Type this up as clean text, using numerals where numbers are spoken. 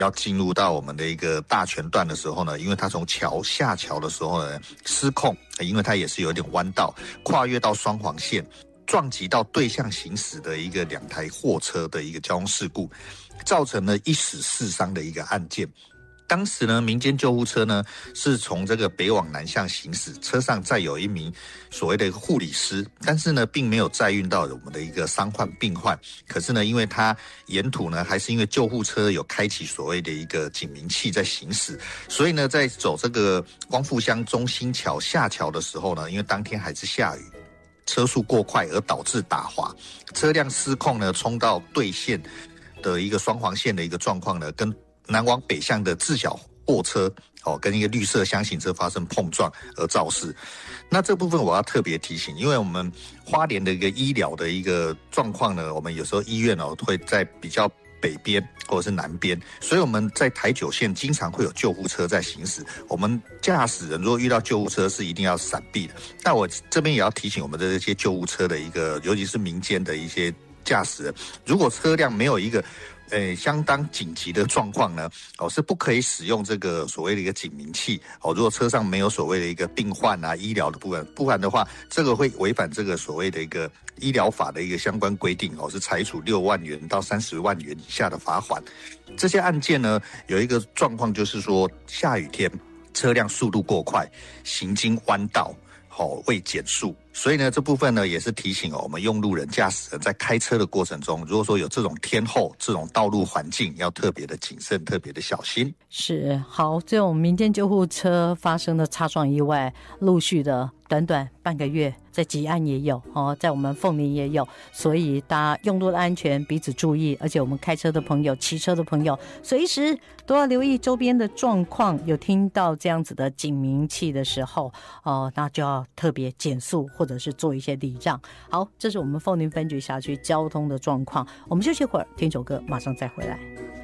要进入到我们的一个大泉段的时候呢，因为它从下桥的时候呢失控，因为它也是有点弯道，跨越到双黄线，撞击到对向行驶的一个2台货车的一个交通事故，造成了1死4伤的一个案件。当时呢，民间救护车呢是从这个北往南向行驶，车上载有一名所谓的护理师，但是呢，并没有载运到我们的一个伤患病患。可是呢，因为他沿途呢，还是因为救护车有开启所谓的一个警鸣器在行驶，所以呢，在走这个光复乡中心桥下桥的时候呢，因为当天还是下雨，车速过快而导致打滑，车辆失控呢，冲到对线的一个双黄线的一个状况呢，跟南往北向的自小货车跟一个绿色厢型车发生碰撞而肇事。那这部分我要特别提醒，因为我们花莲的一个医疗的一个状况呢，我们有时候医院会在比较北边或者是南边，所以我们在台九线经常会有救护车在行驶，我们驾驶人如果遇到救护车是一定要闪避的。但我这边也要提醒我们的这些救护车的一个，尤其是民间的一些驾驶人，如果车辆没有一个相当紧急的状况呢，是不可以使用这个所谓的一个警鸣器。如果车上没有所谓的一个病患啊、医疗的部分，不然的话，这个会违反这个所谓的一个医疗法的一个相关规定，是裁处6万元到30万元以下的罚款。这些案件呢，有一个状况就是说，下雨天车辆速度过快，行经弯道，未减速，所以呢，这部分呢也是提醒我们用路人、驾驶人在开车的过程中，如果说有这种天候、这种道路环境，要特别的谨慎、特别的小心。 是，好，这种民间救护车发生的擦撞意外，陆续的短短半个月，在吉安也有在我们凤林也有，所以大家用路的安全彼此注意，而且我们开车的朋友、骑车的朋友，随时都要留意周边的状况，有听到这样子的警鸣器的时候那就要特别减速，或者是做一些礼让。好，这是我们凤林分局辖区交通的状况。我们休息会儿，听首歌，马上再回来。